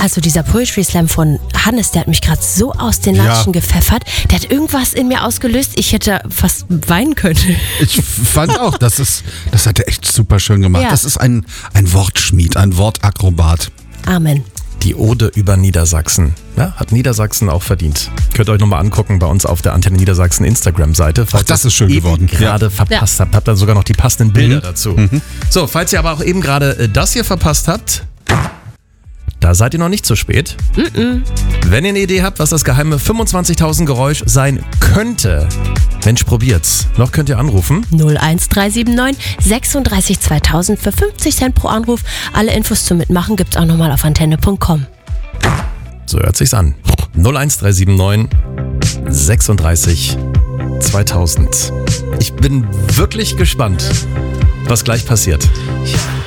Also dieser Poetry Slam von Hannes, der hat mich gerade so aus den Latschen gepfeffert. Der hat irgendwas in mir ausgelöst. Ich hätte fast weinen können. Ich fand auch, das hat er echt super schön gemacht. Ja. Das ist ein Wortschmied, ein Wortakrobat. Amen. Die Ode über Niedersachsen. Ja, hat Niedersachsen auch verdient. Könnt ihr euch nochmal angucken bei uns auf der Antenne Niedersachsen Instagram-Seite. Ach, das ist schön geworden. Gerade verpasst habt. Habt dann sogar noch die passenden Bilder dazu. So, falls ihr aber auch eben gerade das hier verpasst habt, da seid ihr noch nicht zu spät. Wenn ihr eine Idee habt, was das geheime 25.000 Geräusch sein könnte, Mensch, probiert's. Noch könnt ihr anrufen. 01379 36 2000 für 50 Cent pro Anruf. Alle Infos zum Mitmachen gibt's auch nochmal auf antenne.com. So hört sich's an. 01379 36 2000. Ich bin wirklich gespannt, was gleich passiert.